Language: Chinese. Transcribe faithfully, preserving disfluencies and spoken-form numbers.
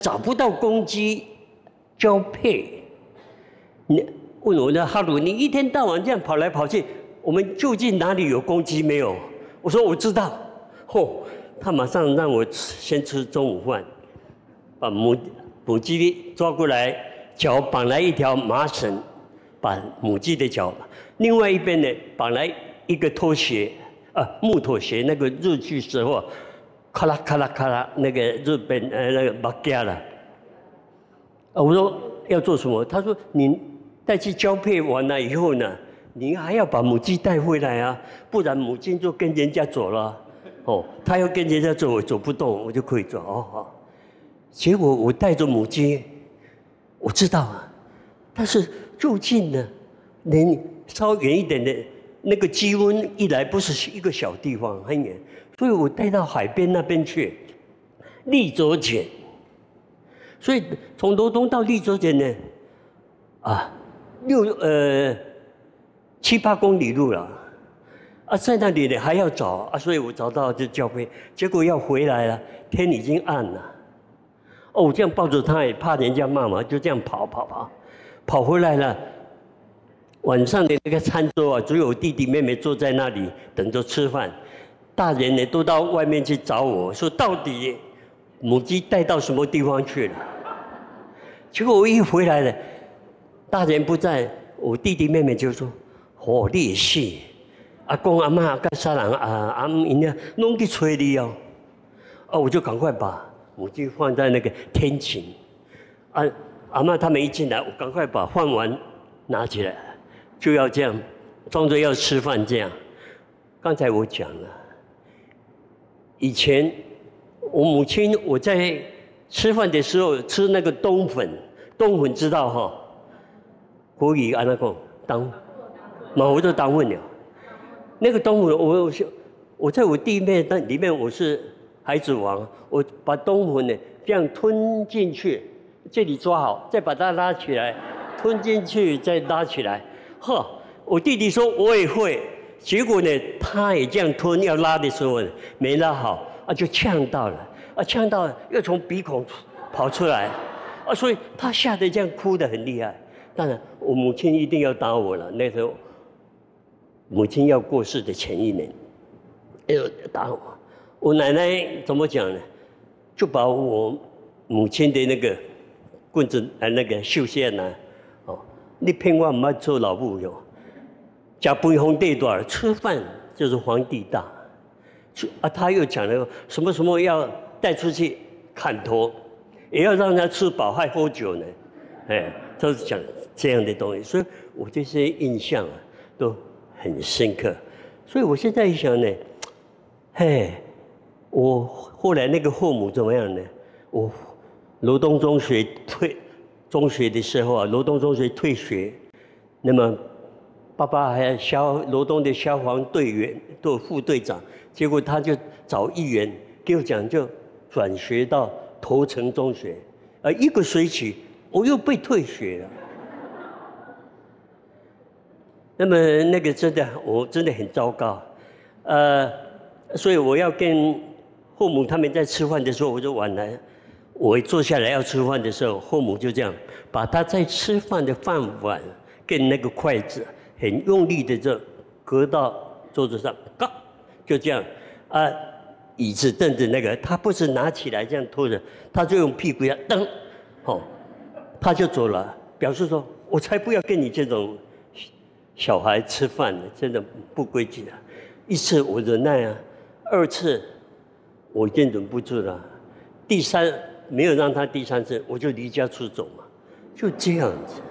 找不到公鸡交配。你问我的哈鲁，你一天到晚这样跑来跑去，我们究竟哪里有公鸡没有？我说我知道。嚯，他马上让我先吃中午饭，把母母鸡抓过来，脚绑来一条麻绳，把母鸡的脚，另外一边呢绑来一个拖鞋，啊，木头鞋，那个日剧时候。咔啦咔啦咔啦，那个日本呃那个马家了。啊，我说要做什么？他说你带去交配完了以后呢，你还要把母鸡带回来啊，不然母鸡就跟人家走了。哦，他要跟人家走，我走不动，我就可以走。哦好。结果我带着母鸡，我知道啊，但是就近呢，连稍远一点的那个鸡瘟一来，不是一个小地方，很远。所以我带到海边那边去，立泽碱。所以从罗东到立泽碱呢，啊，六呃七八公里路了，啊，在那里呢还要找啊，所以我找到就交配，结果要回来了，天已经暗了。哦，我这样抱着它也怕人家骂嘛，就这样跑跑跑，跑回来了。晚上的那个餐桌啊，只有弟弟妹妹坐在那里等着吃饭。大人呢都到外面去找我说，到底母鸡带到什么地方去了？结果我一回来了，大人不在，我弟弟妹妹就说：“哦，你也是，阿公阿嬷跟啥人啊阿姆因家弄去催你哦。”啊，我就赶快把母鸡放在那个天晴。啊，阿嬷他们一进来，我赶快把饭碗拿起来，就要这样装作要吃饭这样。刚才我讲了。以前我母亲我在吃饭的时候吃那个冬粉，冬粉知道哈？国语安那讲当，嘛我都当混了。那个冬粉我我我在我弟妹那里面我是孩子王，我把冬粉呢这样吞进去，这里抓好，再把它拉起来，吞进去再拉起来。呵，我弟弟说我也会。结果呢，他也这样吞，要拉的时候没拉好，啊，就呛到了，啊，呛到了又从鼻孔跑出来，啊，所以他吓得这样哭得很厉害。当然，我母亲一定要打我了。那时候，母亲要过世的前一年，又打我。我奶奶怎么讲呢？就把我母亲的那个棍子，呃，那个绣线呢，哦，你骗我唔要做老母哟。讲不皇帝大，吃饭就是皇帝大。啊，他又讲了什么什么要带出去砍头，也要让他吃饱，还喝酒呢。哎，都是讲这样的东西，所以我这些印象啊都很深刻。所以我现在一想呢，嘿，我后来那个后母怎么样呢？我罗东中学退中学的时候啊，罗东中学退学，那么。爸爸还消罗东的消防队员做副队长，结果他就找议员给我讲，就转学到头城中学，呃，一个学期我又被退学了。那么那个真的，我真的很糟糕，呃，所以我要跟后母他们在吃饭的时候，我就晚来，我坐下来要吃饭的时候，后母就这样把他在吃饭的饭碗跟那个筷子。很用力的就搁到桌子上，嘎，就这样啊，椅子凳子那个，他不是拿起来这样拖着，他就用屁股要蹬，哦，他就走了，表示说，我才不要跟你这种小孩吃饭呢，真的不规矩啊。一次我忍耐啊，二次我已经忍不住了，第三没有让他第三次，我就离家出走嘛，就这样子。